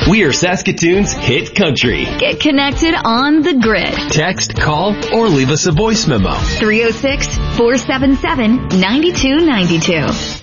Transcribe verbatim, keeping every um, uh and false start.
We are Saskatoon's hit country. Get connected on the grid. Text, call, or leave us a voice memo. three oh six, four seven seven, nine two nine two.